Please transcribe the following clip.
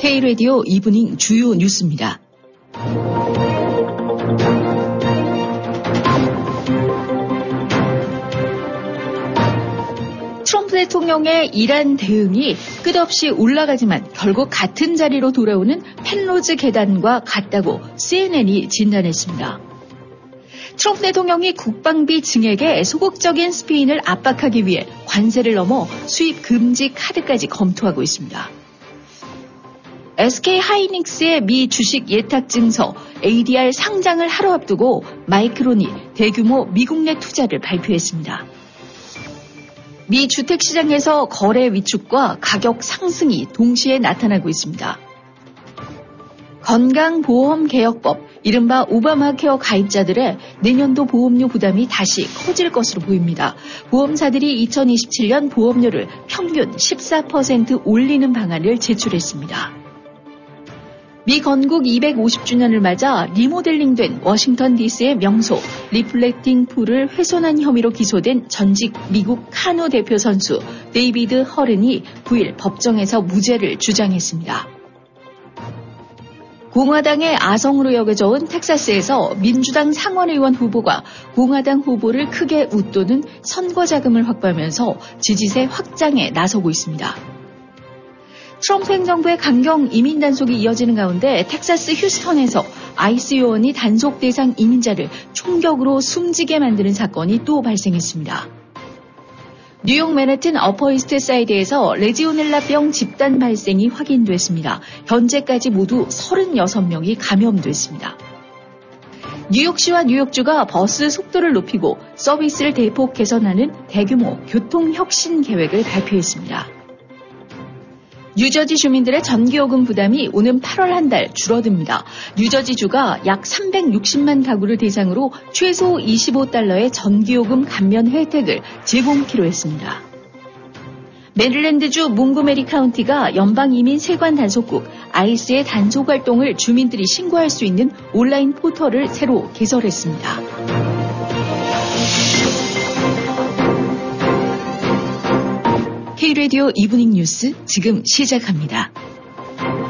K-라디오 이브닝 주요 뉴스입니다. 트럼프 대통령의 이란 대응이 끝없이 올라가지만 결국 같은 자리로 돌아오는 펜로즈 계단과 같다고 CNN이 진단했습니다. 트럼프 대통령이 국방비 증액에 소극적인 스페인을 압박하기 위해 관세를 넘어 수입 금지 카드까지 검토하고 있습니다. SK 하이닉스의 미 주식 예탁 증서 ADR 상장을 하루 앞두고 마이크론이 대규모 미국 내 투자를 발표했습니다. 미 주택시장에서 거래 위축과 가격 상승이 동시에 나타나고 있습니다. 건강보험개혁법, 이른바 오바마 케어 가입자들의 내년도 보험료 부담이 다시 커질 것으로 보입니다. 보험사들이 2027년 보험료를 평균 14% 올리는 방안을 제출했습니다. 미 건국 250주년을 맞아 리모델링된 워싱턴 DC의 명소 리플렉팅 풀을 훼손한 혐의로 기소된 전직 미국 카누 대표 선수 데이비드 허른이 9일 법정에서 무죄를 주장했습니다. 공화당의 아성으로 여겨져 온 텍사스에서 민주당 상원의원 후보가 공화당 후보를 크게 웃도는 선거 자금을 확보하면서 지지세 확장에 나서고 있습니다. 트럼프 행정부의 강경 이민 단속이 이어지는 가운데 텍사스 휴스턴에서 아이스 요원이 단속 대상 이민자를 총격으로 숨지게 만드는 사건이 또 발생했습니다. 뉴욕 맨해튼 어퍼이스트 사이드에서 레지오넬라병 집단 발생이 확인됐습니다. 현재까지 모두 36명이 감염됐습니다. 뉴욕시와 뉴욕주가 버스 속도를 높이고 서비스를 대폭 개선하는 대규모 교통혁신 계획을 발표했습니다. 뉴저지 주민들의 전기요금 부담이 오는 8월 한 달 줄어듭니다. 뉴저지주가 약 360만 가구를 대상으로 최소 $25의 전기요금 감면 혜택을 제공키로 했습니다. 메릴랜드주 몽고메리 카운티가 연방이민 세관 단속국 ICE의 단속 활동을 주민들이 신고할 수 있는 온라인 포털을 새로 개설했습니다. K-라디오 이브닝 뉴스 지금 시작합니다.